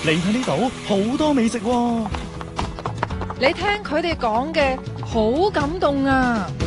你睇呢度好多美食喎。 你聽佢哋講嘅好感動啊！